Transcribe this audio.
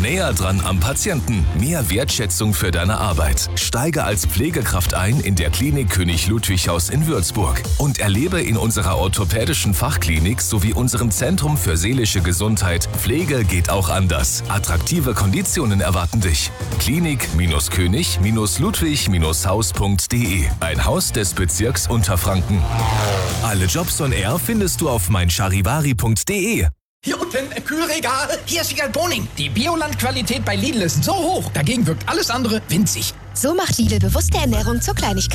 Näher dran am Patienten. Mehr Wertschätzung für deine Arbeit. Steige als Pflegekraft ein in der Klinik König Ludwig Haus in Würzburg und erlebe in unserer orthopädischen Fachklinik sowie unserem Zentrum für seelische Gesundheit Pflege geht auch anders. Attraktive Konditionen erwarten dich. Klinik-König-Ludwig-Haus.de. Ein Haus des Bezirks Unterfranken. Alle Jobs on Air findest du auf meincharivari.de. Hier unten im Kühlregal, hier ist Wiegald Boning. Die Bioland-Qualität bei Lidl ist so hoch, dagegen wirkt alles andere winzig. So macht Lidl bewusste Ernährung zur Kleinigkeit.